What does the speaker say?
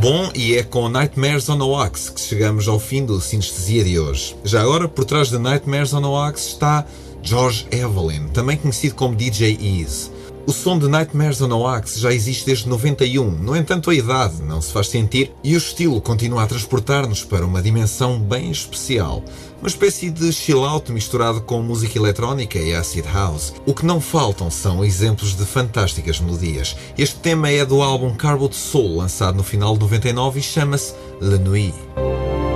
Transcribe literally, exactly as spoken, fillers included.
Bom, e é com Nightmares on the Wax que chegamos ao fim do Sinestesia de hoje. Já agora, por trás de Nightmares on the Wax está George Evelyn, também conhecido como D J Ease. O som de Nightmares on the Wax já existe desde noventa e um, no entanto a idade não se faz sentir e o estilo continua a transportar-nos para uma dimensão bem especial. Uma espécie de chill-out misturado com música eletrónica e acid house. O que não faltam são exemplos de fantásticas melodias. Este tema é do álbum Carbo de Soul, lançado no final de noventa e nove e chama-se La Nuit.